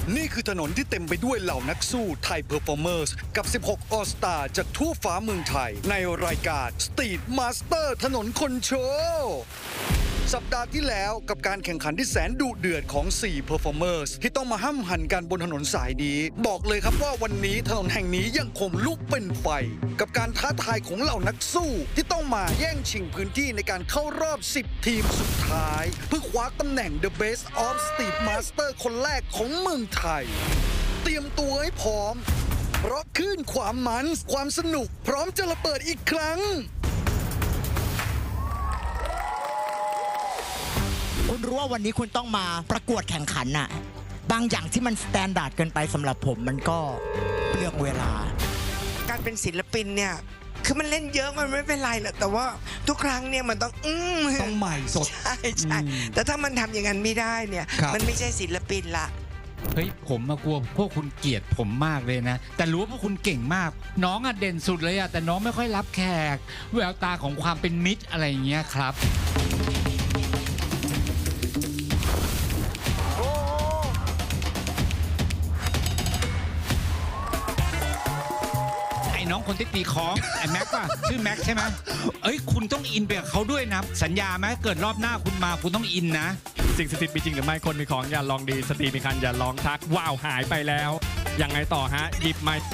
นี่คือถนนที่เต็มไปด้วยเหล่านักสู้ไทยเพอร์ฟอร์เมอร์สกับ 16 ออสตาจากทั่วฟ้าเมืองไทย ในรายการ Street Master ถนนคนโชว์สัปดาห์ที่แล้วกับการแข่งขันที่แสนดุเดือดของ 4 Performers ที่ต้องมาห้ำหั่นกันบนถนนสายนี้บอกเลยครับว่าวันนี้ถนนแห่งนี้ยังคงลุกเป็นไฟกับการท้าทายของเหล่านักสู้ที่ต้องมาแย่งชิงพื้นที่ในการเข้ารอบ 10 ทีมสุดท้ายเพื่อคว้าตำแหน่ง The Best of Street Master คนแรกของเมืองไทยเตรียมตัวให้พร้อมเพราะคลื่นความมันความสนุกพร้อมจะระเบิดอีกครั้งคุณรู้ว่าวันนี้คุณต้องมาประกวดแข่งขันน่ะบางอย่างที่มันสแตนดาร์ดเกินไปสำหรับผมมันก็เปลืองเวลาการเป็นศิลปินเนี่ยคือมันเล่นเยอะมันไม่เป็นไรหรอกแต่ว่าทุกครั้งเนี่ยมันต้องใหม่สดใช่แต่ถ้ามันทำอย่างนั้นไม่ได้เนี่ยมันไม่ใช่ศิลปินละเฮ้ยผมมากลัวพวกคุณเกลียดผมมากเลยนะแต่รู้ว่าพวกคุณเก่งมากน้องอะเด่นสุดเลยอะแต่น้องไม่ค่อยรับแขกแววตาของความเป็นมิตรอะไรอย่างเงี้ยครับน้องคนที่ตีคล้องไอ้แม็กป่ะชื่อแม็กใช่ไหมเอ้ยคุณต้องอินไปกับเขาด้วยนะสัญญาไหมเกิดรอบหน้าคุณมาคุณต้องอินนะสิ่งศักดิ์สิทธิ์มีจริงหรือไม่คนมีของอย่าลองดีสตรีมีคันอย่าลองทักว้าวหายไปแล้วยังไงต่อฮะหยิบไมค์